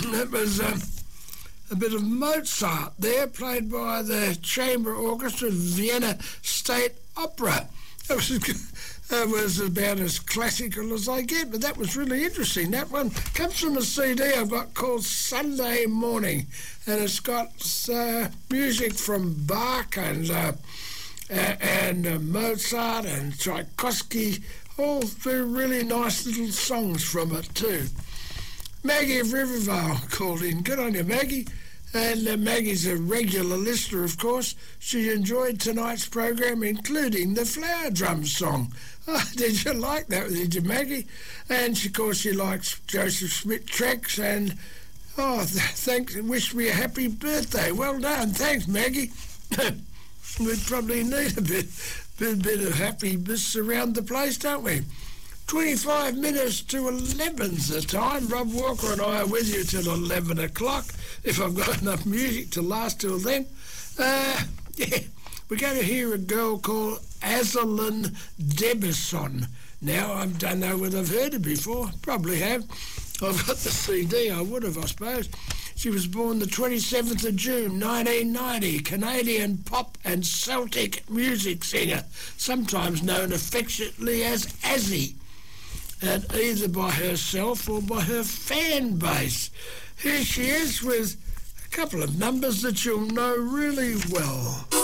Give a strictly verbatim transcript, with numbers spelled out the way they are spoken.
It was um, a bit of Mozart there, played by the Chamber Orchestra of Vienna State Opera. It was, it was about as classical as I get, but that was really interesting. That one comes from a C D I've got called Sunday Morning, and it's got uh, music from Bach and uh, and uh, Mozart and Tchaikovsky, all very really nice little songs from it too. Maggie of Rivervale called in. Good on you, Maggie. And uh, Maggie's a regular listener, of course. She enjoyed tonight's program, including the Flower Drum song. Oh, did you like that, did you, Maggie? And, of course, she likes Joseph Smith tracks and, oh, th- thanks, wish me a happy birthday. Well done. Thanks, Maggie. We probably need a bit, bit, bit of happiness around the place, don't we? twenty-five minutes to eleven's the time. Rob Walker and I are with you till eleven o'clock, if I've got enough music to last till then. Uh, yeah, we're going to hear a girl called Azalyn Debison. Now, I don't know whether I've heard her before. Probably have. I've got the C D, I would have, I suppose. She was born the twenty-seventh of June, nineteen ninety, Canadian pop and Celtic music singer, sometimes known affectionately as Azzy, and either by herself or by her fan base. Here she is with a couple of numbers that you'll know really well.